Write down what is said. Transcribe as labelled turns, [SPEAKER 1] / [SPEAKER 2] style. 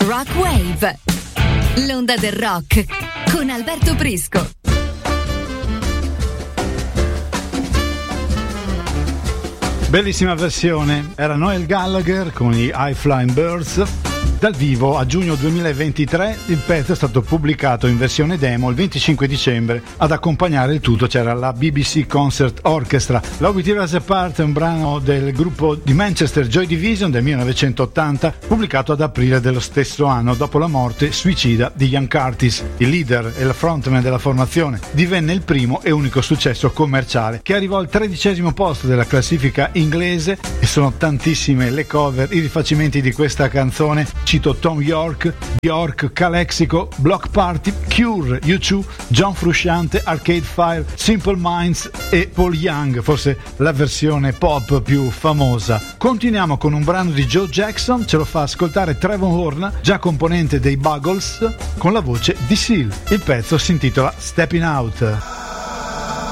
[SPEAKER 1] Rock Wave, l'onda del rock con Alberto Prisco.
[SPEAKER 2] Bellissima versione, era Noel Gallagher con i High Flying Birds. Dal vivo a giugno 2023 il pezzo è stato pubblicato in versione demo il 25 dicembre. Ad accompagnare il tutto c'era la BBC Concert Orchestra. Love With Tears Apart è un brano del gruppo di Manchester Joy Division del 1980, pubblicato ad aprile dello stesso anno, dopo la morte suicida di Ian Curtis, il leader e la frontman della formazione. Divenne il primo e unico successo commerciale, che arrivò al 13° posto della classifica inglese, e sono tantissime le cover, i rifacimenti di questa canzone. Cito Tom York, Bjork, Calexico, Block Party, Cure, U2, John Frusciante, Arcade Fire, Simple Minds e Paul Young, forse la versione pop più famosa. Continuiamo con un brano di Joe Jackson, ce lo fa ascoltare Trevor Horn, già componente dei Buggles, con la voce di Seal. Il pezzo si intitola Stepping Out.